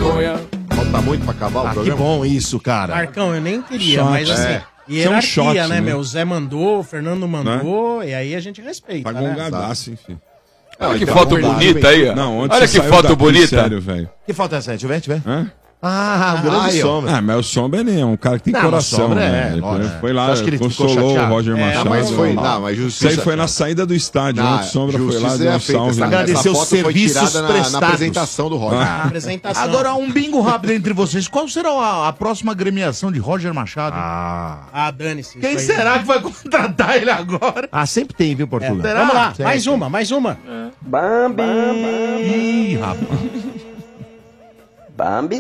maconha. Falta muito pra acabar o programa. Que bom isso, cara. Marcão, eu nem queria, Shot, mas assim, hierarquia, shot, né, né? meu? O Zé mandou, o Fernando mandou, e aí a gente respeita, Pagou um né? gadaço, enfim. Olha que foto bonita aí, ó. Não, olha que foto bonita. Sério, velho. Que falta é essa? Deixa eu ver. Hã? Ah, o grande Sombra. Ah, mas o Sombra é um cara que tem Não, coração, Sombra né? é, Ele lógico. foi lá, Você acha que ele ficou consolou o chateado? Roger Machado. Não, mas foi, Isso justiça. aí foi na saída do estádio, onde o Sombra foi lá, deu um salve. Agradecer os serviços prestados. Na apresentação do Roger. Apresentação. Agora, um bingo rápido entre vocês. Qual será a próxima agremiação de Roger Machado? Ah, dane-se. Quem isso aí. será que vai contratar ele agora? Ah, sempre tem, viu, Portugal? Será? Vamos lá, Sempre. mais uma. Bambi. Ih, rapaz. Bambi.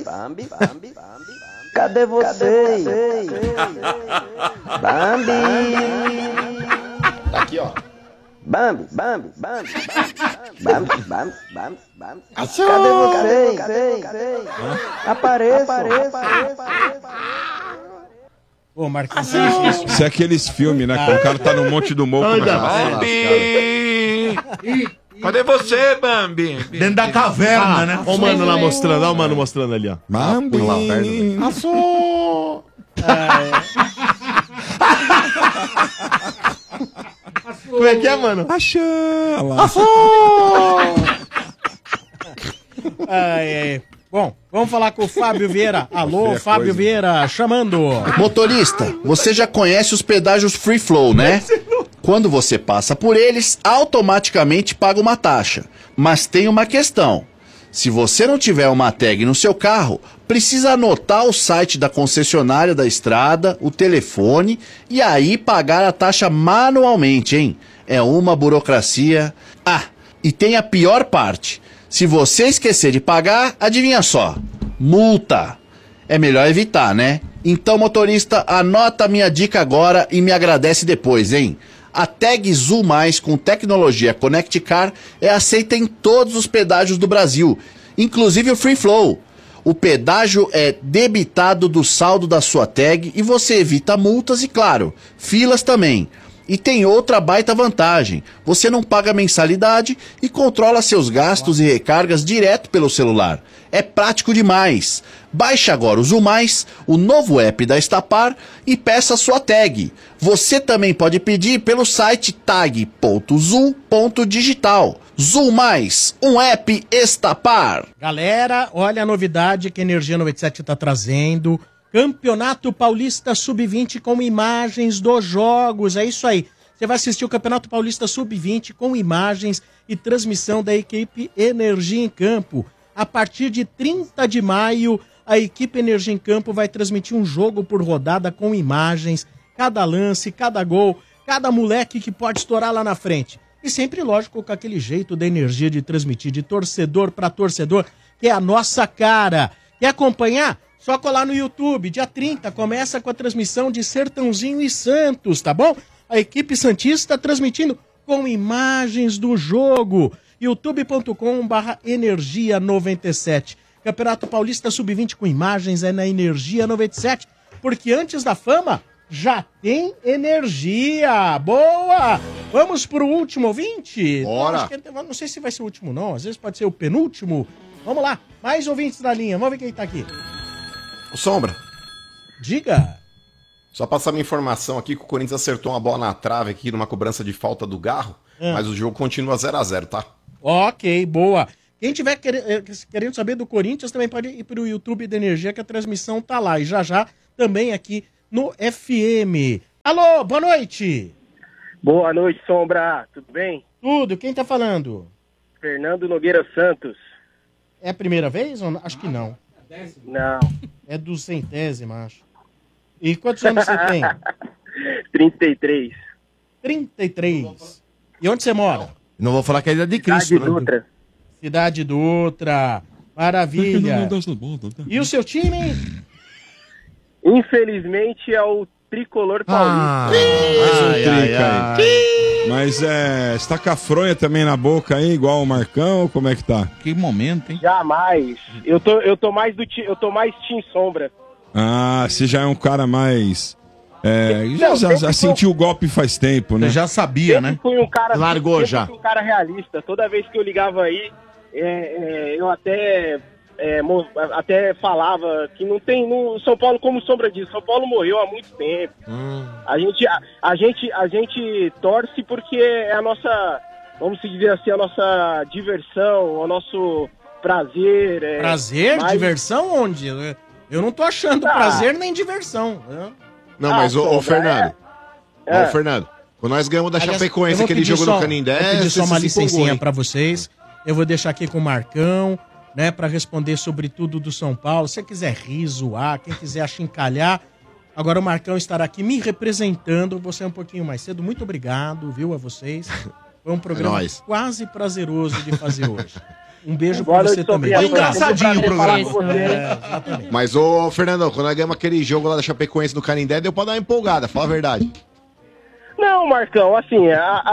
Cadê vocês? Bambi. Tá aqui, ó. Bambi. Cadê vocês? Apareça. Ô, Marquinhos, isso é difícil. Isso é aqueles filmes, né? Que o cara tá no Monte do Morro. Bambi! Cadê você, Bambi? Dentro da caverna, né? Ó o mano lá mostrando, ó o mano mostrando ali, ó. Bambi! Passou! Como é que é, mano? Achou! Ai. Bom, vamos falar com o Fábio Vieira. Alô, Fábio Vieira, chamando. Motorista, você já conhece os pedágios Free Flow, né? Quando você passa por eles, automaticamente paga uma taxa. Mas tem uma questão. Se você não tiver uma tag no seu carro, precisa anotar o site da concessionária da estrada, o telefone e aí pagar a taxa manualmente, hein? É uma burocracia. Ah, e tem a pior parte. Se você esquecer de pagar, adivinha só? Multa. É melhor evitar, né? Então, motorista, anota a minha dica agora e me agradece depois, hein? A tag Zul Mais com tecnologia Connect Car é aceita em todos os pedágios do Brasil, inclusive o Free Flow. O pedágio é debitado do saldo da sua tag e você evita multas e, claro, filas também. E tem outra baita vantagem, você não paga mensalidade e controla seus gastos e recargas direto pelo celular. É prático demais. Baixe agora o Zul Mais, o novo app da Estapar, e peça sua tag. Você também pode pedir pelo site tag.zul.digital. Zul Mais, um app Estapar. Galera, olha a novidade que a Energia 97 está trazendo. Campeonato Paulista Sub-20 com imagens dos jogos. É isso aí. Você vai assistir o Campeonato Paulista Sub-20 com imagens e transmissão da equipe Energia em Campo. A partir de 30 de maio, a equipe Energia em Campo vai transmitir um jogo por rodada com imagens, cada lance, cada gol, cada moleque que pode estourar lá na frente. E sempre, lógico, com aquele jeito da Energia de transmitir de torcedor para torcedor, que é a nossa cara. Quer acompanhar? Só colar no YouTube. Dia 30 começa com a transmissão de Sertãozinho e Santos, tá bom? A equipe santista transmitindo com imagens do jogo. youtube.com/energia97. Campeonato Paulista Sub-20 com imagens é na Energia 97, porque antes da fama já tem energia. Boa! Vamos pro último ouvinte? Bora! Não sei se vai ser o último não, às vezes pode ser o penúltimo. Vamos lá, mais ouvintes na linha, vamos ver quem tá aqui. O Sombra, Diga. só passar minha informação aqui que o Corinthians acertou uma bola na trave aqui numa cobrança de falta do Garro, mas o jogo continua 0-0, tá? Ok, boa. Quem tiver querendo saber do Corinthians também pode ir pro YouTube da Energia, que a transmissão tá lá. E já também aqui no FM. Alô, boa noite. Boa noite, Sombra. Tudo bem? Tudo, quem tá falando? Fernando Nogueira Santos. É a primeira vez? Acho que não. Não. É 200ª, acho. E quantos anos você tem? 33. 33. E onde você mora? Não vou falar que é a ilha de Cristo, Cidade Dutra. Cidade Dutra. Maravilha. E o seu time? Infelizmente é o Tricolor Paulista. Mas você tá com a fronha também na boca aí, igual o Marcão, como é que tá? Que momento, hein? Jamais. Eu tô mais Team Sombra. Ah, você já é um cara mais... Não, já sentiu o golpe faz tempo, né? Você já sabia, né? Fui um cara, Largou já. Fui um cara realista. Toda vez que eu ligava aí, eu até até falava que não tem no São Paulo, como sombra disso, São Paulo morreu há muito tempo. A gente torce porque é a nossa, vamos dizer assim, a nossa diversão, o nosso prazer. Prazer? mas... Diversão onde? Eu não tô achando prazer nem diversão. Não, mas ô Fernando. Ó, Fernando, quando nós ganhamos da Chapecoense aquele jogo do Canindé... Eu vou pedir só uma licencinha empolgou, pra vocês. Eu vou deixar aqui com o Marcão, né, pra responder sobre tudo do São Paulo. Se você quiser rir, zoar, quem quiser achincalhar. Agora o Marcão estará aqui me representando. Você um pouquinho mais cedo. Muito obrigado, viu, a vocês. Foi um programa quase prazeroso de fazer hoje. Um beijo pra você também. Foi engraçadinho o programa. Mas, ô, Fernandão, quando nós ganhamos aquele jogo lá da Chapecoense no Canindé, deu pra dar uma empolgada, fala a verdade. Não, Marcão, assim,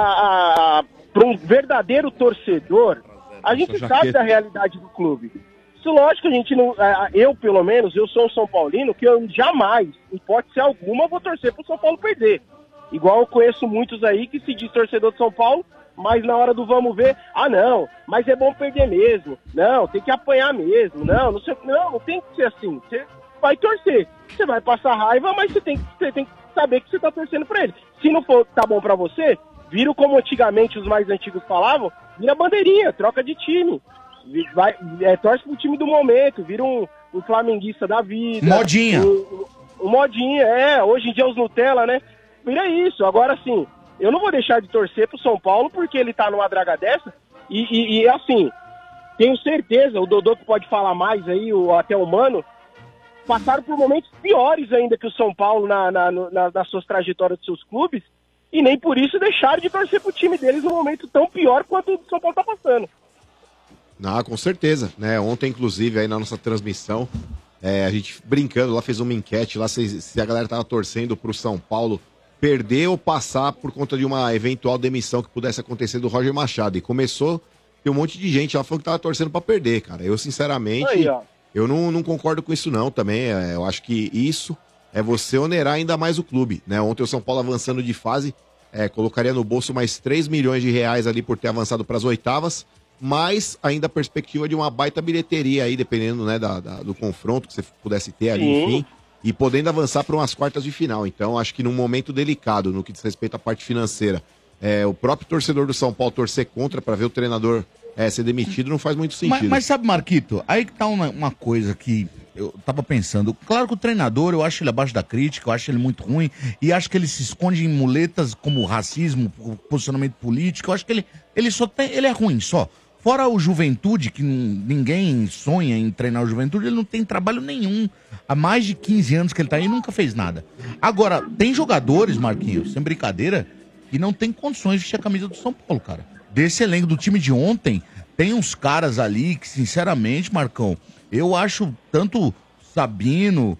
para um verdadeiro torcedor, a gente sabe da realidade do clube. Isso, lógico, a gente não... Eu, pelo menos, eu sou um São Paulino que eu jamais, em hipótese alguma, vou torcer pro São Paulo perder. Igual eu conheço muitos aí que se diz torcedor de São Paulo, mas na hora do vamos ver, não, mas é bom perder mesmo. Não, tem que apanhar mesmo. Não tem que ser assim. Você vai torcer. Você vai passar raiva, mas você tem que saber que você tá torcendo pra ele. Se não for tá bom pra você, vira como antigamente os mais antigos falavam, vira bandeirinha, troca de time. Torce pro time do momento, vira um flamenguista da vida. Modinha. Um modinha, hoje em dia os Nutella, né? Vira isso. Agora, assim, eu não vou deixar de torcer pro São Paulo porque ele tá numa draga dessa e assim, tenho certeza, o Dodô que pode falar mais aí, até o Mano, passaram por momentos piores ainda que o São Paulo nas suas trajetórias dos seus clubes e nem por isso deixaram de torcer pro time deles num momento tão pior quanto o São Paulo tá passando. Não, com certeza, né? Ontem, inclusive, aí na nossa transmissão, a gente brincando lá, fez uma enquete lá se a galera tava torcendo pro São Paulo perder ou passar por conta de uma eventual demissão que pudesse acontecer do Roger Machado. E começou, tem um monte de gente lá falando que tava torcendo pra perder, cara. Eu, sinceramente, eu não concordo com isso não também. Eu acho que isso é você onerar ainda mais o clube, né? Ontem o São Paulo avançando de fase, colocaria no bolso mais 3 milhões de reais ali por ter avançado pras oitavas, mas ainda a perspectiva de uma baita bilheteria aí, dependendo, né, do confronto que você pudesse ter ali, enfim, e podendo avançar para umas quartas de final. Então, acho que num momento delicado, no que diz respeito à parte financeira, o próprio torcedor do São Paulo torcer contra para ver o treinador ser demitido não faz muito sentido. Mas sabe, Marquito, aí que tá uma coisa que eu tava pensando. Claro que o treinador, eu acho ele abaixo da crítica, eu acho ele muito ruim, e acho que ele se esconde em muletas como racismo, posicionamento político. Eu acho que ele é ruim só. Fora o Juventude, que ninguém sonha em treinar o Juventude, ele não tem trabalho nenhum. Há mais de 15 anos que ele tá aí e nunca fez nada. Agora, tem jogadores, Marquinhos, sem brincadeira, que não tem condições de vestir a camisa do São Paulo, cara. Desse elenco do time de ontem, tem uns caras ali que, sinceramente, Marcão, eu acho tanto Sabino,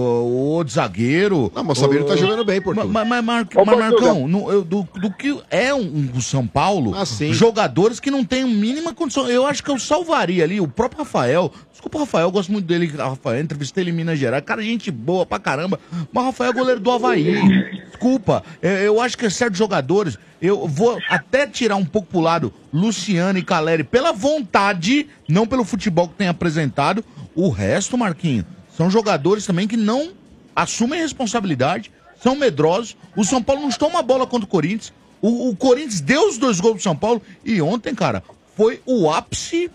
o outro zagueiro... Não, mas o Sabino tá jogando bem, Portugal. Mas Marcão, do que é um São Paulo, jogadores que não têm a mínima condição. Eu acho que eu salvaria ali o próprio Rafael. Desculpa, Rafael, eu gosto muito dele, Rafael. Entrevistei ele em Minas Gerais. Cara, gente boa pra caramba. Mas o Rafael é goleiro do Avaí. Desculpa. Eu acho que certos jogadores... Eu vou até tirar um pouco pro lado Luciano e Caleri pela vontade, não pelo futebol que tem apresentado. O resto, Marquinhos, são jogadores também que não assumem responsabilidade, são medrosos. O São Paulo não toma uma bola contra o Corinthians. O Corinthians deu os 2 gols pro São Paulo. E ontem, cara, foi o ápice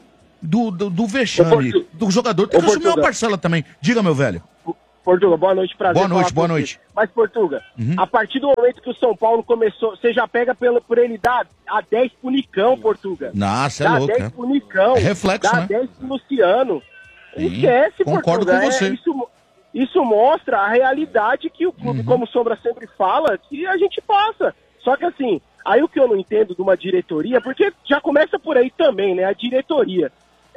do vexame. Do jogador tem que assumir uma parcela também. Diga, meu velho. Portuga, boa noite, prazer. Boa noite. Mas, Portuga, a partir do momento que o São Paulo começou, você já pega por ele dar a 10 pro Nicão, Portuga. Nossa, é louco, 10 pro Nicão. É reflexo, dá né? 10 pro Luciano. Esquece, concordo Portuga. com você. Isso mostra a realidade que o clube, como o Sombra sempre fala, que a gente passa. Só que assim, aí o que eu não entendo de uma diretoria, porque já começa por aí também, né? A diretoria.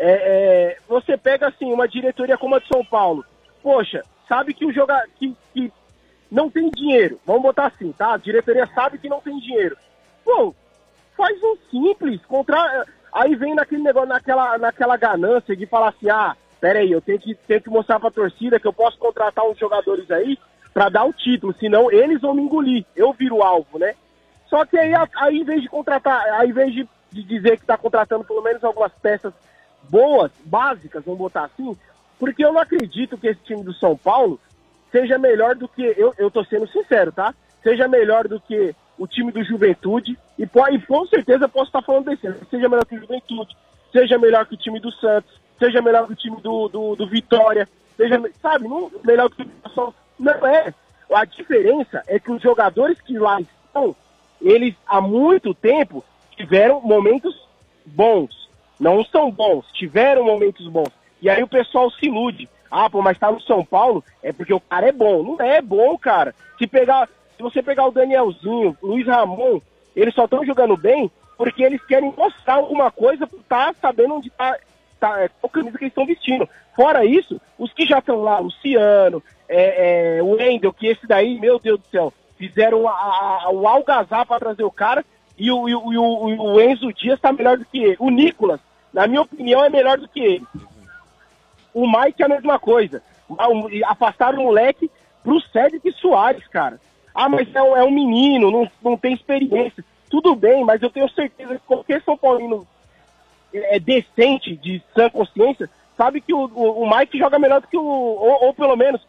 Você pega assim, uma diretoria como a de São Paulo. Poxa, sabe que o jogador que não tem dinheiro. Vamos botar assim, tá? A diretoria sabe que não tem dinheiro. Pô, faz um simples. Aí vem naquele negócio, naquela ganância de falar assim, peraí, eu tenho que mostrar pra torcida que eu posso contratar uns jogadores aí pra dar o título, senão eles vão me engolir. Eu viro o alvo, né? Só que aí em vez de contratar, ao invés de dizer que tá contratando pelo menos algumas peças boas, básicas, vamos botar assim, porque eu não acredito que esse time do São Paulo seja melhor do que, eu tô sendo sincero, tá? Seja melhor do que o time do Juventude, e com certeza posso estar falando desse, seja melhor que o Juventude, seja melhor que o time do Santos, seja melhor que o time do Vitória, seja, sabe, não, melhor que o time. Não é. A diferença é que os jogadores que lá estão, eles há muito tempo tiveram momentos bons. Não são bons, tiveram momentos bons. E aí o pessoal se ilude. Ah, pô, mas tá no São Paulo, é porque o cara é bom. Não é bom, cara. Se você pegar o Danielzinho, o Luiz Ramon, eles só estão jogando bem porque eles querem mostrar alguma coisa por estar sabendo onde tá a camisa que eles estão vestindo. Fora isso, os que já estão lá, Luciano, o Wendel, que esse daí, meu Deus do céu, fizeram o algazar para trazer o cara, e o Enzo Dias tá melhor do que ele. O Nicolas, na minha opinião, é melhor do que ele. O Mike é a mesma coisa. Afastaram o moleque pro Cédric Soares, cara. Ah, mas é um menino, não tem experiência. Tudo bem, mas eu tenho certeza que qualquer São Paulino decente, de sã consciência, sabe que o Mike joga melhor do que ou pelo menos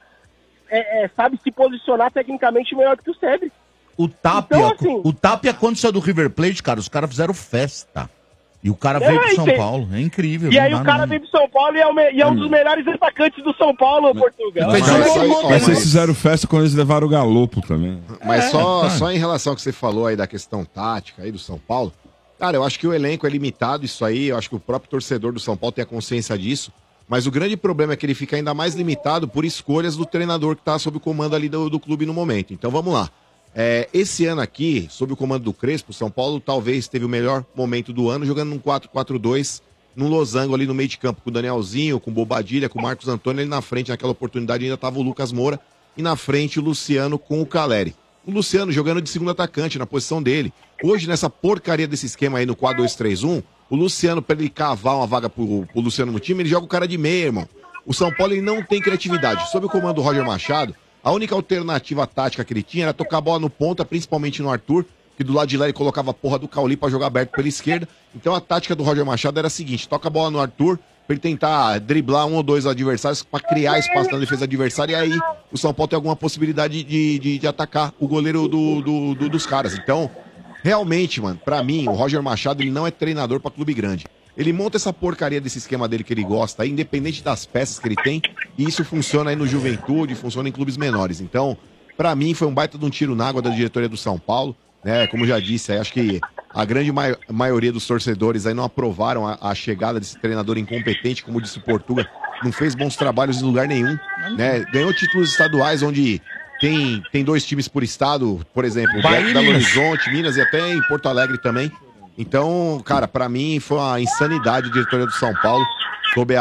sabe se posicionar tecnicamente melhor do que o Cédric. O Tapia, Então, assim, o Tapia, quando saiu do River Plate, cara, os caras fizeram festa. E o cara veio pro São Paulo. É incrível. E aí o cara veio pro São Paulo e é um dos melhores atacantes do São Paulo, Portugal. Mas vocês fizeram festa quando eles levaram o Galopo também. Mas só em relação ao que você falou aí da questão tática aí do São Paulo, cara, eu acho que o elenco é limitado, isso aí, eu acho que o próprio torcedor do São Paulo tem a consciência disso, mas o grande problema é que ele fica ainda mais limitado por escolhas do treinador que tá sob o comando ali do clube no momento. Então vamos lá. Esse ano aqui, sob o comando do Crespo, o São Paulo talvez teve o melhor momento do ano jogando num 4-4-2, num losango ali no meio de campo, com o Danielzinho, com o Bobadilha, com o Marcos Antônio, ali na frente, naquela oportunidade ainda estava o Lucas Moura, e na frente o Luciano com o Caleri. O Luciano jogando de segundo atacante, na posição dele. Hoje, nessa porcaria desse esquema aí no 4-2-3-1, o Luciano, para ele cavar uma vaga pro Luciano no time, ele joga o cara de meia, irmão. O São Paulo ele não tem criatividade. Sob o comando do Roger Machado, a única alternativa tática que ele tinha era tocar a bola no ponta, principalmente no Arthur, que do lado de lá ele colocava a porra do Cauli pra jogar aberto pela esquerda. Então a tática do Roger Machado era a seguinte: toca a bola no Arthur, pra ele tentar driblar um ou dois adversários pra criar espaço na defesa adversária, e aí o São Paulo tem alguma possibilidade de atacar o goleiro dos caras. Então, realmente, mano, pra mim, o Roger Machado ele não é treinador pra clube grande. Ele monta essa porcaria desse esquema dele que ele gosta aí, independente das peças que ele tem, e isso funciona aí no Juventude, funciona em clubes menores. Então, pra mim, foi um baita de um tiro na água da diretoria do São Paulo, né? Como já disse, aí, acho que a grande maioria dos torcedores aí não aprovaram a chegada desse treinador incompetente, como disse o Portuga, não fez bons trabalhos em lugar nenhum, né? Ganhou títulos estaduais onde tem 2 times por estado, por exemplo, Belo Horizonte, Minas e até em Porto Alegre também. Então, cara, pra mim foi uma insanidade a diretoria do São Paulo, sob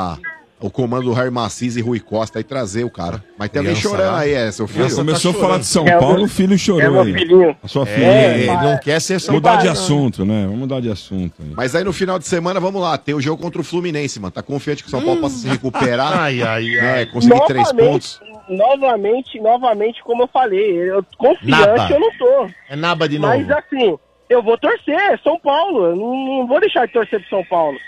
o comando do Jair Maciz e Rui Costa, aí trazer o cara. Mas tem alguém chorando aí, seu filho. Começou a falar de São Paulo, o filho chorou aí. Filhinho. A sua filha. Ele não quer ser São Mudar Paulo. de assunto, né? Vamos mudar de assunto. Aí. Mas aí no final de semana, vamos lá, tem o jogo contra o Fluminense, mano. Tá confiante que o São Paulo possa se recuperar, conseguir 3 pontos? Novamente, como eu falei, confiante eu não tô. É naba de novo. Mas assim, eu vou torcer, São Paulo. Eu não vou deixar de torcer pro São Paulo.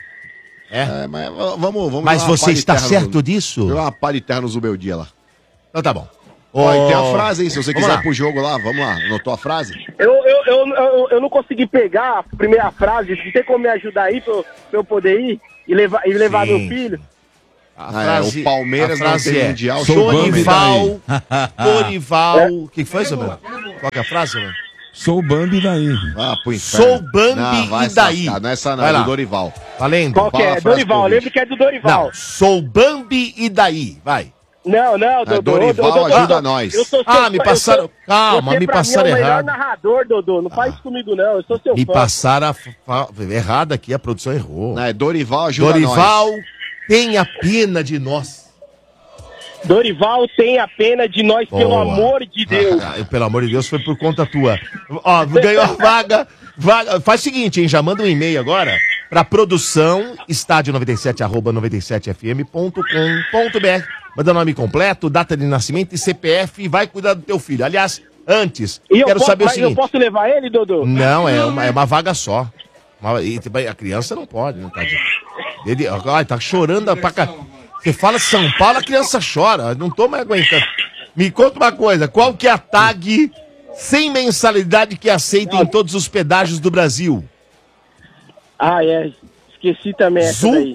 Mas vamos Mas dar uma você pá de está terra certo disso? Jogar uma pá de terra no Zubeldia lá. Então tá bom. Ó, e tem a frase aí, se você Vamos quiser lá. pro jogo lá, vamos lá. Anotou a frase? Eu não consegui pegar a primeira frase. Você tem como me ajudar aí pra eu poder ir e levar Sim. meu filho? O Palmeiras a não frase tem é mundial. Dorival. O que foi, Samuel? Qual que é a frase, Samuel? Sou o Bambi daí. Ah, pro inferno. Sou Bambi vai e daí? Lascar. Não é essa não, Vai é lá. do Dorival. Valendo. Qual que Fala a é? frase Dorival, pro lembra que é do Dorival. Não, sou Bambi e daí? Vai. Não, Dodô. Dorival ajuda nós. Eu sou Me passaram. Calma, me passaram Você é o melhor errado. narrador, Dodô. Não faz isso comigo, não. Eu sou seu Me fã. passaram errado aqui, a produção errou. Não, é Dorival ajuda Dorival, nós. tenha pena de nós. Dorival, tenha pena de nós, pelo Boa. amor de Deus. Pelo amor de Deus, foi por conta tua. Ó, ganhou a vaga. Faz o seguinte, hein? Já manda um e-mail agora pra produção estádio97@97fm.com.br. Manda nome completo, data de nascimento e CPF e vai cuidar do teu filho. Aliás, antes, quero saber o Mas eu seguinte. posso levar ele, Dodô? Não, é uma vaga só. A criança não pode, não tá? Ele tá chorando pra cá. Você fala São Paulo, a criança chora. Não tô mais aguentando. Me conta uma coisa, qual que é a tag sem mensalidade que aceita em todos os pedágios do Brasil? Esqueci também essa daí.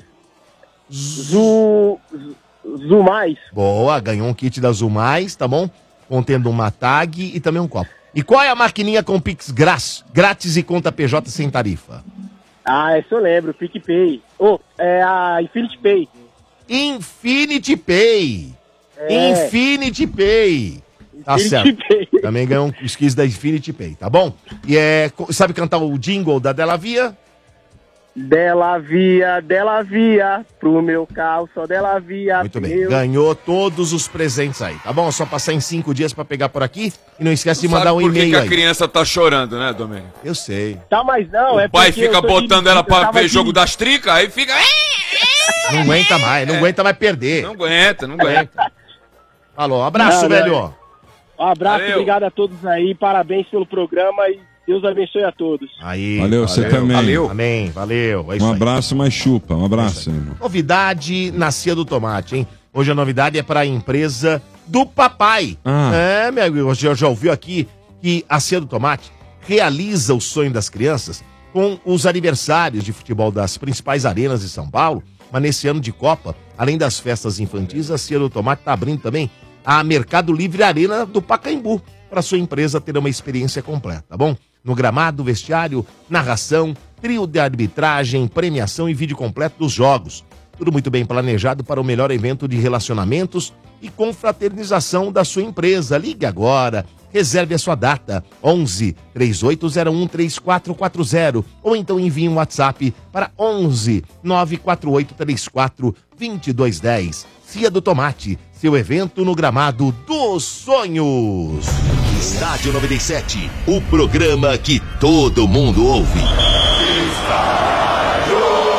Zumais. Boa, ganhou um kit da Zumais, tá bom? Contendo uma tag e também um copo. E qual é a maquininha com Pix grátis e conta PJ sem tarifa? Essa eu lembro, PicPay. É a Infinity Pay. Infinity Pay. Infinity Pay. Tá certo. Também ganhou um esquis da Infinity Pay, tá bom? E sabe cantar o jingle da Della Via? Della Via, pro meu carro, só Della Via. Muito bem, ganhou todos os presentes aí, tá bom? É só passar em 5 dias pra pegar por aqui e não esquece de mandar um e-mail aí. Por que a criança tá chorando, né, Domênico? Eu sei. Tá, mas não, o pai fica botando ela pra ver jogo das tricas, aí fica... Não aguenta mais perder. Não aguenta. Falou, abraço, velho. Um abraço, obrigado a todos aí, parabéns pelo programa e Deus abençoe a todos. Aí, valeu, você também. Valeu. Amém, valeu. Um abraço, mais chupa. Um abraço. Novidade na Cia do Tomate, hein? Hoje a novidade é para a empresa do papai. Meu amigo, já ouviu aqui que a Cia do Tomate realiza o sonho das crianças com os aniversários de futebol das principais arenas de São Paulo. Mas nesse ano de Copa, além das festas infantis, a Cia do Tomate está abrindo também a Mercado Livre Arena do Pacaembu, para sua empresa ter uma experiência completa, tá bom? No gramado, vestiário, narração, trio de arbitragem, premiação e vídeo completo dos jogos. Tudo muito bem planejado para o melhor evento de relacionamentos e confraternização da sua empresa. Ligue agora, reserve a sua data, 11 3801 3440 ou então envie um WhatsApp para 11 948 34 2210. Cia do Tomate, seu evento no gramado dos sonhos. Estádio 97, o programa que todo mundo ouve. Estádio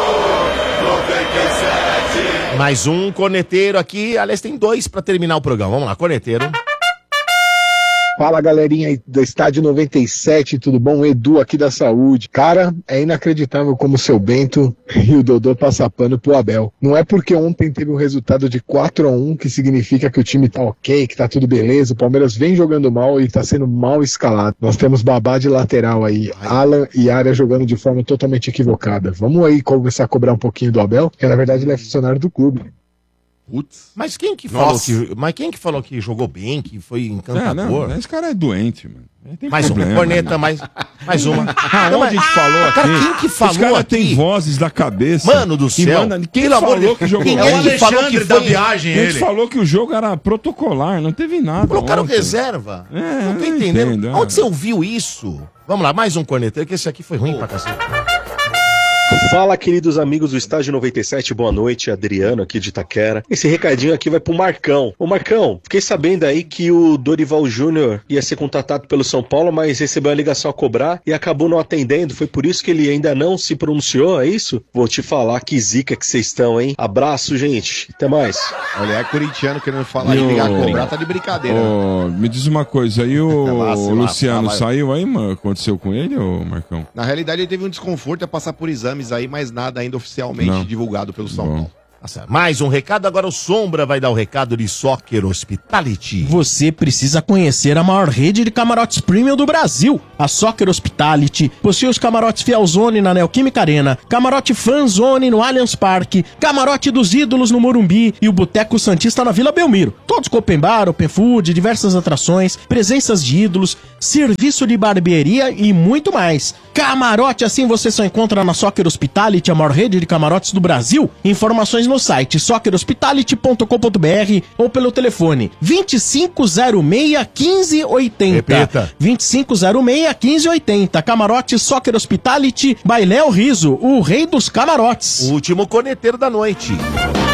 97. Mais um corneteiro aqui, aliás tem 2 para terminar o programa. Vamos lá, corneteiro. Fala, galerinha aí do Estádio 97, tudo bom? Edu aqui da Saúde. Cara, é inacreditável como o seu Bento e o Dodô passam pano pro Abel. Não é porque ontem teve um resultado de 4-1 que significa que o time tá ok, que tá tudo beleza. O Palmeiras vem jogando mal e tá sendo mal escalado. Nós temos Babá de lateral aí, Alan e Área jogando de forma totalmente equivocada. Vamos aí começar a cobrar um pouquinho do Abel, que na verdade ele é funcionário do clube. Putz. Mas quem que falou que jogou bem, que foi encantador? Esse cara é doente, mano. Mais uma corneta, mais uma. Aonde a gente falou aqui? Cara, quem que falou Esse cara aqui? tem vozes da cabeça. Mano do céu. Quem falou que jogou quem bem? que falou que da viagem, Quem ele. falou que o jogo era protocolar, não teve nada. Colocaram ontem. reserva. Não tô não entendendo. entendo, Onde você ouviu isso? Vamos lá, mais um corneteiro, que esse aqui foi ruim pra cacete. Fala, queridos amigos do Estádio 97, boa noite, Adriano aqui de Itaquera. Esse recadinho aqui vai pro Marcão. Ô Marcão, fiquei sabendo aí que o Dorival Júnior ia ser contratado pelo São Paulo, mas recebeu a ligação a cobrar e acabou não atendendo. Foi por isso que ele ainda não se pronunciou, é isso? Vou te falar que zica que vocês estão, hein? Abraço, gente. Até mais. Olha, é corintiano querendo falar em ligar a cobrar, tá de brincadeira. Me diz uma coisa, aí o Luciano saiu aí, mano? Aconteceu com ele, ô Marcão? Na realidade, ele teve um desconforto a passar por exames aí, mas nada ainda oficialmente divulgado pelo São Paulo. Mais um recado, agora o Sombra vai dar o recado de Soccer Hospitality. Você precisa conhecer a maior rede de camarotes premium do Brasil. A Soccer Hospitality possui os camarotes Fielzone na Neoquímica Arena, camarote Fanzone no Allianz Parque, camarote dos Ídolos no Morumbi e o Boteco Santista na Vila Belmiro. Todos com open bar, open food, diversas atrações, presenças de ídolos, serviço de barbearia e muito mais. Camarote assim você só encontra na Soccer Hospitality, a maior rede de camarotes do Brasil. Informações no site soccerhospitality.com.br ou pelo telefone 2506-1580. Repita. 2506-1580. Camarote Soccer Hospitality, Bailéu Riso, o rei dos camarotes. O último corneteiro da noite.